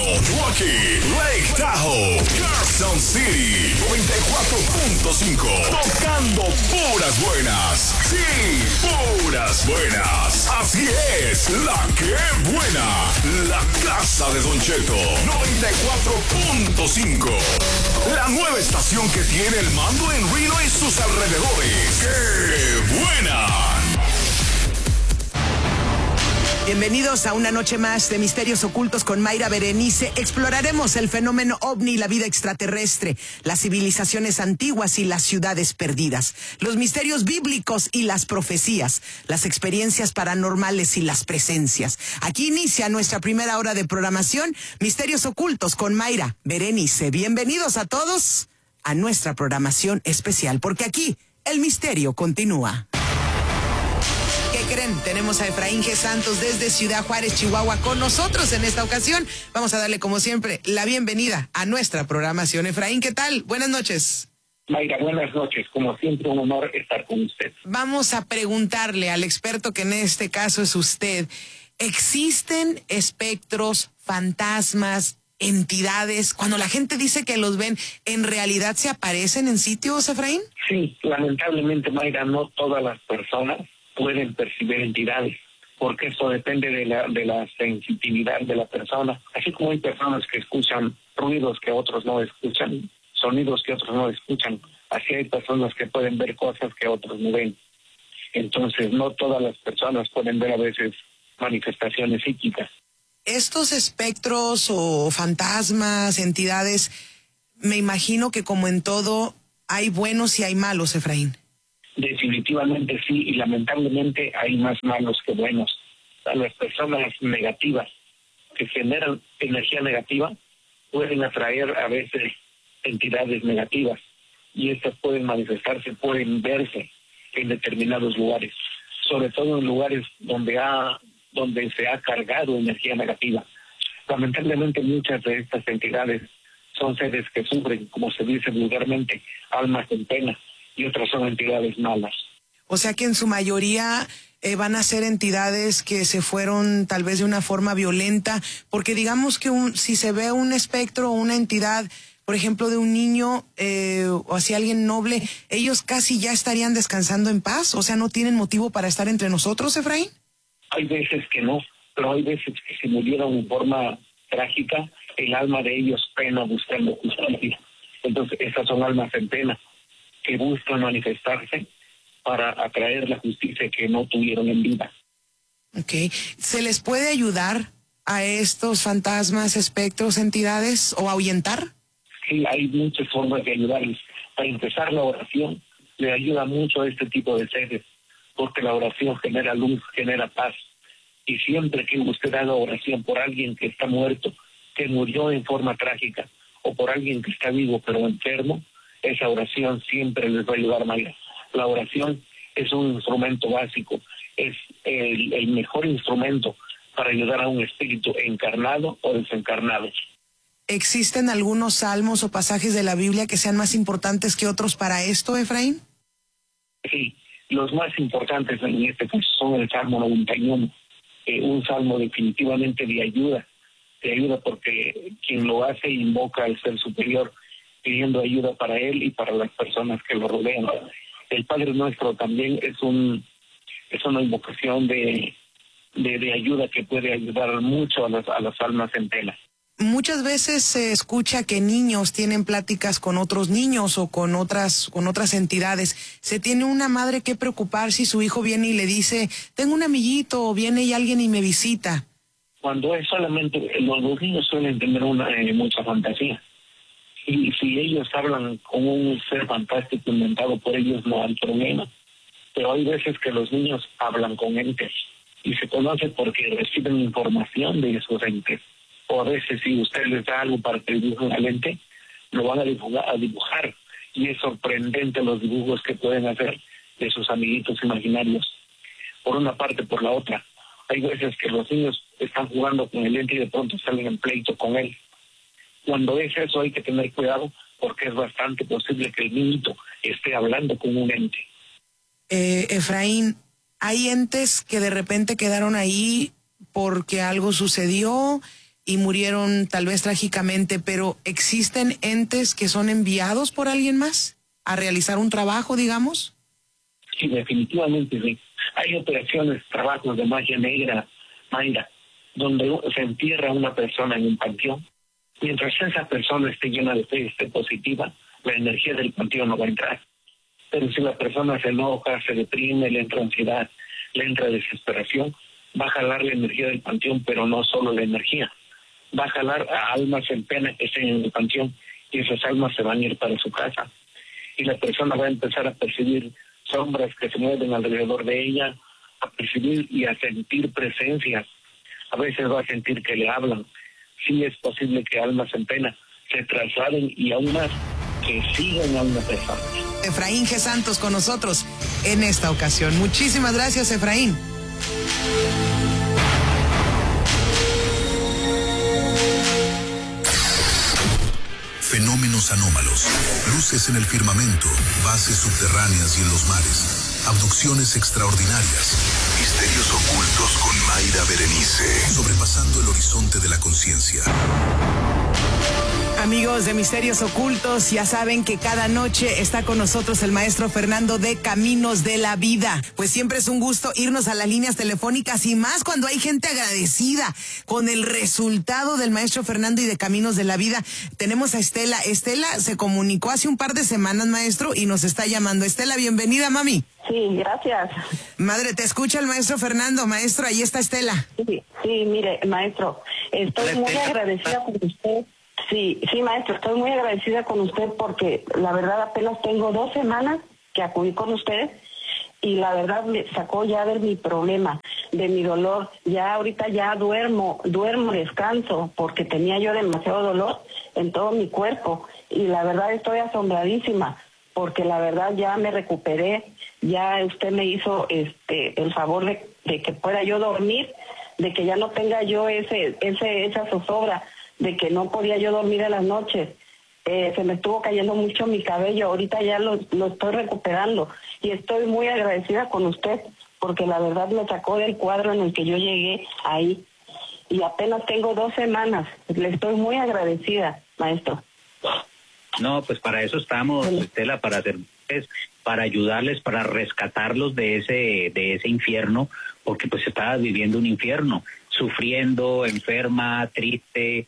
Milwaukee, Lake Tahoe, Carson City, 94.5. Tocando puras buenas. Sí, puras buenas. Así es, la que buena. La casa de Don Cheto, 94.5. La nueva estación que tiene el mando en Reno y sus alrededores. ¡Qué buena! Bienvenidos a una noche más de Misterios Ocultos con Mayra Berenice. Exploraremos el fenómeno ovni, la vida extraterrestre, las civilizaciones antiguas y las ciudades perdidas, los misterios bíblicos y las profecías, las experiencias paranormales y las presencias. Aquí inicia nuestra primera hora de programación, Misterios Ocultos con Mayra Berenice. Bienvenidos a todos a nuestra programación especial, porque aquí el misterio continúa. ¿Qué creen? Tenemos a Efraín G. Santos desde Ciudad Juárez, Chihuahua, con nosotros en esta ocasión. Vamos a darle, como siempre, la bienvenida a nuestra programación. Efraín, ¿qué tal? Buenas noches. Mayra, buenas noches. Como siempre, un honor estar con usted. Vamos a preguntarle al experto, que en este caso es usted, ¿existen espectros, fantasmas, entidades? Cuando la gente dice que los ven, ¿en realidad se aparecen en sitios, Efraín? Sí, lamentablemente, Mayra, no todas las personas pueden percibir entidades, porque eso depende de la sensitividad de la persona. Así como hay personas que escuchan ruidos que otros no escuchan, sonidos que otros no escuchan, así hay personas que pueden ver cosas que otros no ven. Entonces, no todas las personas pueden ver a veces manifestaciones psíquicas. Estos espectros o fantasmas, entidades, me imagino que como en todo, hay buenos y hay malos, Efraín. Definitivamente sí, y lamentablemente hay más malos que buenos. Las personas negativas que generan energía negativa pueden atraer a veces entidades negativas, y estas pueden manifestarse, pueden verse en determinados lugares, sobre todo en lugares donde se ha cargado energía negativa. Lamentablemente muchas de estas entidades son seres que sufren, como se dice vulgarmente, almas en pena, y otras son entidades malas. O sea que en su mayoría van a ser entidades que se fueron tal vez de una forma violenta, porque digamos que si se ve un espectro o una entidad, por ejemplo, de un niño o así alguien noble, ellos casi ya estarían descansando en paz, o sea, ¿no tienen motivo para estar entre nosotros, Efraín? Hay veces que no, pero hay veces que si murieron en forma trágica, el alma de ellos pena buscando justicia. Entonces, esas son almas en pena, que buscan manifestarse para atraer la justicia que no tuvieron en vida. Okay. ¿Se les puede ayudar a estos fantasmas, espectros, entidades o ahuyentar? Sí, hay muchas formas de ayudarles. Para empezar, la oración le ayuda mucho a este tipo de seres, porque la oración genera luz, genera paz. Y siempre que usted haga oración por alguien que está muerto, que murió en forma trágica, o por alguien que está vivo pero enfermo, esa oración siempre les va a ayudar, Mayra. La oración es un instrumento básico, es el mejor instrumento para ayudar a un espíritu encarnado o desencarnado. ¿Existen algunos salmos o pasajes de la Biblia que sean más importantes que otros para esto, Efraín? Sí, los más importantes en este caso son el Salmo 91, un salmo definitivamente de ayuda porque quien lo hace invoca al Ser Superior, pidiendo ayuda para él y para las personas que lo rodean. El Padre Nuestro también es una invocación de ayuda que puede ayudar mucho a las almas en pena. Muchas veces se escucha que niños tienen pláticas con otros niños o con otras entidades. ¿Se tiene una madre que preocupar si su hijo viene y le dice, tengo un amiguito, o viene y alguien y me visita? Cuando es solamente, los niños suelen tener mucha fantasía. Y si ellos hablan con un ser fantástico inventado por ellos, no hay problema. Pero hay veces que los niños hablan con entes y se conocen porque reciben información de esos entes. O a veces si usted les da algo para que dibujen al ente, lo van a dibujar. Y es sorprendente los dibujos que pueden hacer de sus amiguitos imaginarios. Por una parte, por la otra. Hay veces que los niños están jugando con el ente y de pronto salen en pleito con él. Cuando es eso hay que tener cuidado porque es bastante posible que el niñito esté hablando con un ente. Efraín, ¿hay entes que de repente quedaron ahí porque algo sucedió? y murieron tal vez trágicamente, pero ¿existen entes que son enviados por alguien más a realizar un trabajo, digamos? Sí, definitivamente sí. Hay operaciones, trabajos de magia negra, Mayra, donde se entierra una persona en un panteón. Mientras esa persona esté llena de fe, esté positiva, la energía del panteón no va a entrar. Pero si la persona se enoja, se deprime, le entra ansiedad, le entra desesperación, va a jalar la energía del panteón, pero no solo la energía. Va a jalar a almas en pena que estén en el panteón y esas almas se van a ir para su casa. Y la persona va a empezar a percibir sombras que se mueven alrededor de ella, a percibir y a sentir presencias. A veces va a sentir que le hablan. Sí es posible que almas en pena se trasladen y aún más que sigan a una persona. Efraín G. Santos con nosotros en esta ocasión. Muchísimas gracias, Efraín. Fenómenos anómalos, luces en el firmamento, bases subterráneas y en los mares, abducciones extraordinarias, misterios ocultos con Mayra Berenice, sobrepasando el horizonte de la conciencia. Amigos de Misterios Ocultos, ya saben que cada noche está con nosotros el maestro Fernando de Caminos de la Vida. Pues siempre es un gusto irnos a las líneas telefónicas y más cuando hay gente agradecida con el resultado del maestro Fernando y de Caminos de la Vida. Tenemos a Estela. Estela se comunicó hace un par de semanas, maestro, y nos está llamando. Estela, bienvenida, mami. Sí, gracias. Madre, te escucha el maestro Fernando. Maestro, ahí está Estela. Sí, mire, maestro, estoy muy agradecida con usted. Sí, maestro, estoy muy agradecida con usted porque la verdad apenas tengo 2 semanas que acudí con usted y la verdad me sacó ya de mi problema, de mi dolor. Ya ahorita ya duermo, descanso porque tenía yo demasiado dolor en todo mi cuerpo y la verdad estoy asombradísima porque la verdad ya me recuperé, ya usted me hizo el favor de que pueda yo dormir, de que ya no tenga yo esa zozobra, de que no podía yo dormir en las noches. Se me estuvo cayendo mucho mi cabello, ahorita ya lo estoy recuperando y estoy muy agradecida con usted porque la verdad me sacó del cuadro en el que yo llegué ahí y apenas tengo 2 semanas, le estoy muy agradecida, maestro. No, pues para eso estamos, Estela, para ayudarles, para rescatarlos de ese infierno, porque pues estabas viviendo un infierno, sufriendo, enferma, triste,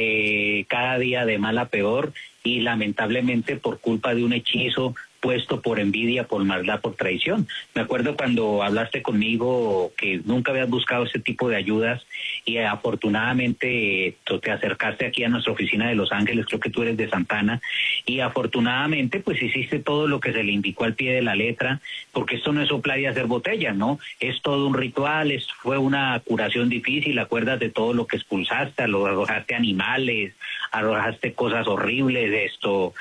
cada día de mal a peor, y lamentablemente por culpa de un hechizo puesto por envidia, por maldad, por traición. Me acuerdo cuando hablaste conmigo que nunca habías buscado ese tipo de ayudas y afortunadamente te acercaste aquí a nuestra oficina de Los Ángeles, creo que tú eres de Santana, y afortunadamente pues hiciste todo lo que se le indicó al pie de la letra, porque esto no es soplar y hacer botella, ¿no? Es todo un ritual, fue una curación difícil, acuerdas de todo lo que expulsaste, arrojaste animales, arrojaste cosas horribles de esto,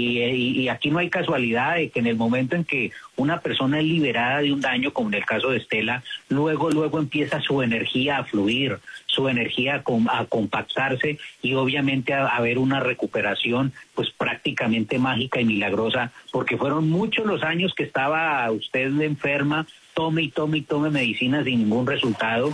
y aquí no hay casualidad de que en el momento en que una persona es liberada de un daño, como en el caso de Estela, luego empieza su energía a fluir, su energía a compactarse y obviamente a haber una recuperación pues prácticamente mágica y milagrosa, porque fueron muchos los años que estaba usted enferma, tome medicinas sin ningún resultado,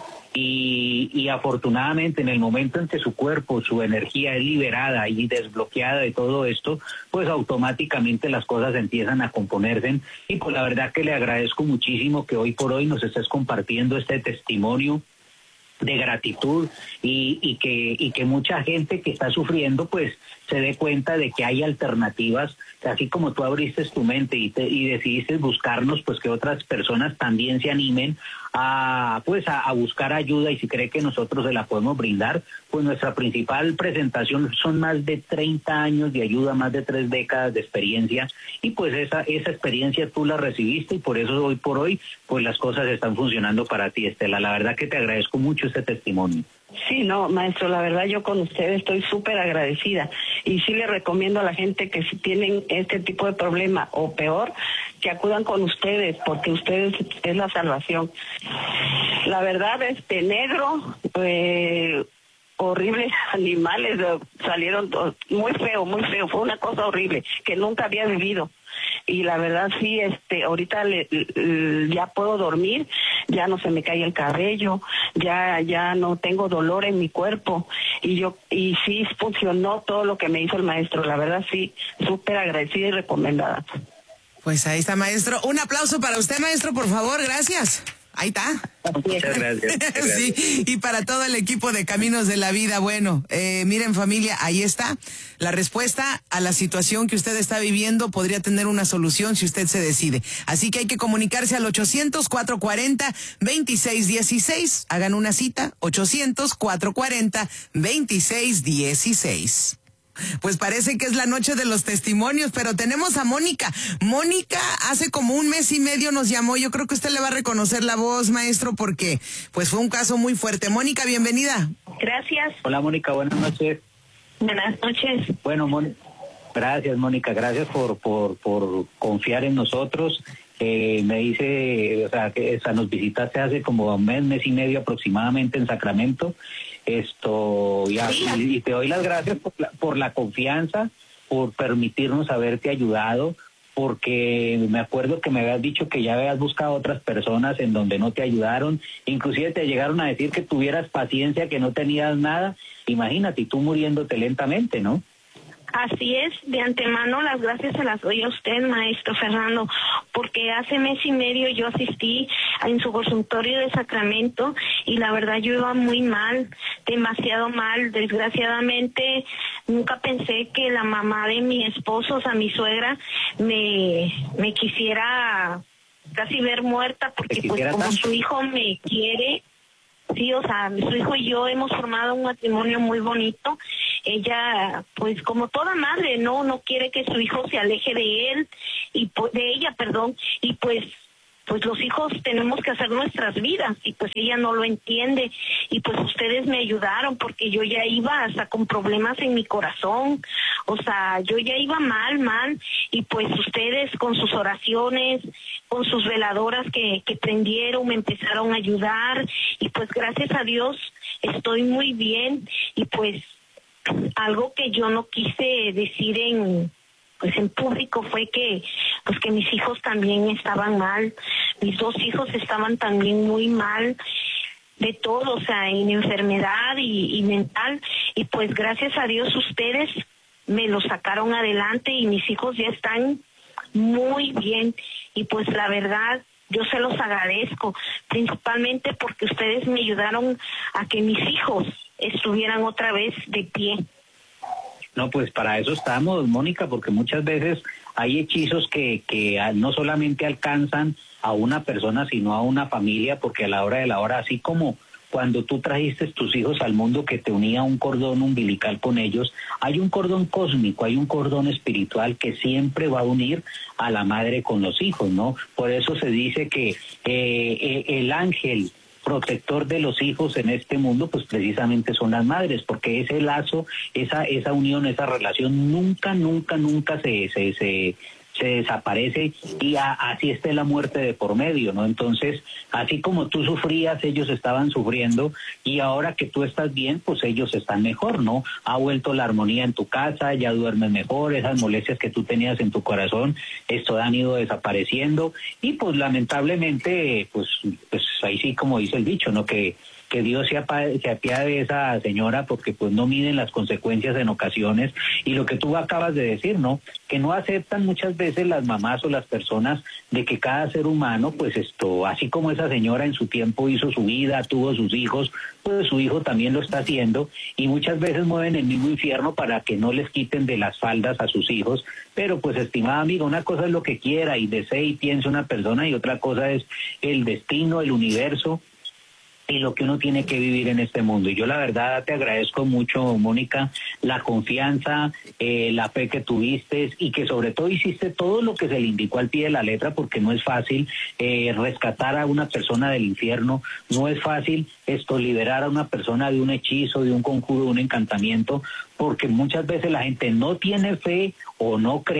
y afortunadamente en el momento en que su cuerpo, su energía es liberada y desbloqueada de todo esto, pues automáticamente las cosas empiezan a componerse, y pues la verdad que le agradezco muchísimo que hoy por hoy nos estés compartiendo este testimonio de gratitud y que mucha gente que está sufriendo pues se dé cuenta de que hay alternativas, así como tú abriste tu mente y decidiste buscarnos, pues que otras personas también se animen a buscar ayuda, y si cree que nosotros se la podemos brindar, pues nuestra principal presentación son más de 30 años de ayuda, más de 3 décadas de experiencia, y pues esa experiencia tú la recibiste y por eso hoy por hoy pues las cosas están funcionando para ti, Estela. La verdad que te agradezco mucho este testimonio. Sí, no, maestro, la verdad yo con usted estoy súper agradecida y sí le recomiendo a la gente que si tienen este tipo de problema o peor, que acudan con ustedes porque ustedes es la salvación. La verdad, negro, horribles animales salieron muy feo, fue una cosa horrible que nunca había vivido. y la verdad sí, ahorita ya puedo dormir, ya no se me cae el cabello, ya no tengo dolor en mi cuerpo, y sí funcionó todo lo que me hizo el maestro, la verdad sí, súper agradecida y recomendada. Pues ahí está, maestro. Un aplauso para usted, maestro, por favor, gracias. Ahí está. Muchas gracias. Sí, y para todo el equipo de Caminos de la Vida, bueno, miren familia, ahí está. La respuesta a la situación que usted está viviendo podría tener una solución si usted se decide. Así que hay que comunicarse al 800-440-2616. Hagan una cita, 800-440-2616. Pues parece que es la noche de los testimonios, pero tenemos a Mónica. Mónica hace como 1 mes y medio nos llamó. Yo creo que usted le va a reconocer la voz, maestro, porque pues fue un caso muy fuerte. Mónica, bienvenida. Gracias. Hola, Mónica, buenas noches. Buenas noches. Bueno, gracias, Mónica, gracias por confiar en nosotros. Me dice, que nos visitaste hace como 1 mes y medio aproximadamente en Sacramento. Y te doy las gracias por la confianza, por permitirnos haberte ayudado, porque me acuerdo que me habías dicho que ya habías buscado otras personas en donde no te ayudaron, inclusive te llegaron a decir que tuvieras paciencia, que no tenías nada. Imagínate, tú muriéndote lentamente, ¿no? Así es, de antemano las gracias se las doy a usted, maestro Fernando, porque hace 1 mes y medio yo asistí en su consultorio de Sacramento y la verdad yo iba muy mal, demasiado mal. Desgraciadamente nunca pensé que la mamá de mi esposo, o sea, mi suegra, me quisiera casi ver muerta, porque pues como su hijo me quiere. Sí, o sea, su hijo y yo hemos formado un matrimonio muy bonito. Ella, pues como toda madre, no quiere que su hijo se aleje de él, y de ella, y pues los hijos tenemos que hacer nuestras vidas, y pues ella no lo entiende, y pues ustedes me ayudaron, porque yo ya iba hasta con problemas en mi corazón, o sea, yo ya iba mal, y pues ustedes con sus oraciones, con sus veladoras que prendieron, me empezaron a ayudar, y pues gracias a Dios estoy muy bien. Y pues algo que yo no quise decir en público fue que mis hijos también estaban mal, mis 2 hijos estaban también muy mal de todo, o sea, en enfermedad y mental, y pues gracias a Dios ustedes me lo sacaron adelante y mis hijos ya están muy bien, y pues la verdad yo se los agradezco, principalmente porque ustedes me ayudaron a que mis hijos estuvieran otra vez de pie. No, pues para eso estamos, Mónica, porque muchas veces hay hechizos que no solamente alcanzan a una persona, sino a una familia, porque a la hora de la hora, así como cuando tú trajiste tus hijos al mundo que te unía un cordón umbilical con ellos, hay un cordón cósmico, hay un cordón espiritual que siempre va a unir a la madre con los hijos, ¿no? Por eso se dice que el ángel protector de los hijos en este mundo, pues precisamente son las madres, porque ese lazo, esa unión, esa relación nunca se desaparece, y así esté la muerte de por medio, ¿no? Entonces, así como tú sufrías, ellos estaban sufriendo, y ahora que tú estás bien, pues ellos están mejor, ¿no? Ha vuelto la armonía en tu casa, ya duermes mejor, esas molestias que tú tenías en tu corazón, esto han ido desapareciendo, y pues lamentablemente, pues ahí sí, como dice el dicho, ¿no? Que Dios se apiade de esa señora, porque pues no miden las consecuencias en ocasiones, y lo que tú acabas de decir, ¿no? Que no aceptan muchas veces las mamás o las personas de que cada ser humano, pues así como esa señora en su tiempo hizo su vida, tuvo sus hijos, pues su hijo también lo está haciendo, y muchas veces mueven el mismo infierno para que no les quiten de las faldas a sus hijos. Pero pues, estimada amiga, una cosa es lo que quiera y desee y piense una persona, y otra cosa es el destino, el universo y lo que uno tiene que vivir en este mundo. Y yo la verdad te agradezco mucho, Mónica, la confianza, la fe que tuviste, y que sobre todo hiciste todo lo que se le indicó al pie de la letra, porque no es fácil rescatar a una persona del infierno, no es fácil liberar a una persona de un hechizo, de un conjuro, de un encantamiento, porque muchas veces la gente no tiene fe o no cree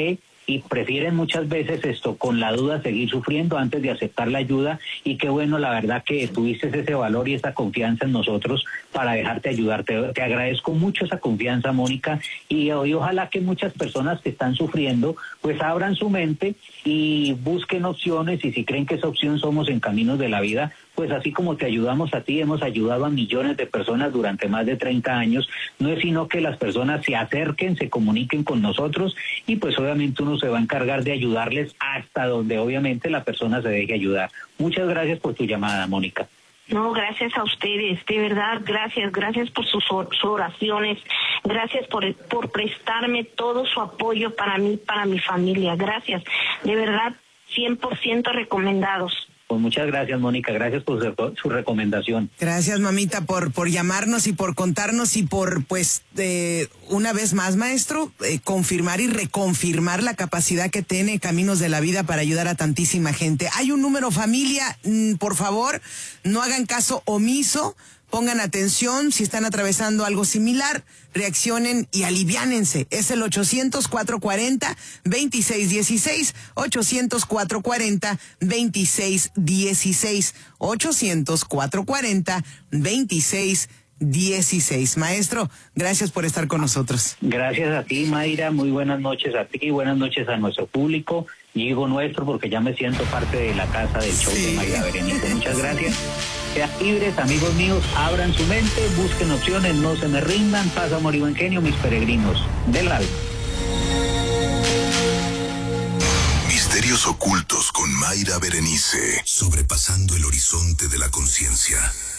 y prefieren muchas veces con la duda seguir sufriendo antes de aceptar la ayuda, y qué bueno, la verdad, que tuviste ese valor y esa confianza en nosotros para dejarte ayudar. Te agradezco mucho esa confianza, Mónica, y ojalá que muchas personas que están sufriendo pues abran su mente y busquen opciones, y si creen que esa opción somos en Caminos de la Vida, pues así como te ayudamos a ti, hemos ayudado a millones de personas durante más de 30 años, no es sino que las personas se acerquen, se comuniquen con nosotros, y pues obviamente uno se va a encargar de ayudarles hasta donde obviamente la persona se deje ayudar. Muchas gracias por tu llamada, Mónica. No, gracias a ustedes, de verdad, gracias por sus oraciones, gracias por prestarme todo su apoyo para mí, para mi familia, gracias, de verdad, 100% recomendados. Pues muchas gracias, Mónica, gracias por su recomendación. Gracias, mamita, por llamarnos y por contarnos y por, pues, una vez más, maestro, confirmar y reconfirmar la capacidad que tiene Caminos de la Vida para ayudar a tantísima gente. Hay un número, familia, por favor, no hagan caso omiso. Pongan atención, si están atravesando algo similar, reaccionen y aliviánense. Es el 800-440-2616, 800-440-2616, 800-440-2616. Maestro, gracias por estar con nosotros. Gracias a ti, Mayra, muy buenas noches a ti, buenas noches a nuestro público. Y digo nuestro porque ya me siento parte de la casa del show de Mayra Berenice. Muchas gracias. Sean libres, amigos míos, abran su mente, busquen opciones, no se me rindan, paz, amor y buen genio, mis peregrinos del alma. Misterios ocultos con Mayra Berenice, sobrepasando el horizonte de la conciencia.